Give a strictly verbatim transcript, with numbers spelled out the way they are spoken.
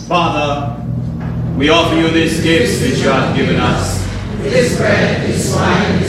Father, we offer you these gifts which you have given us. This bread, this wine,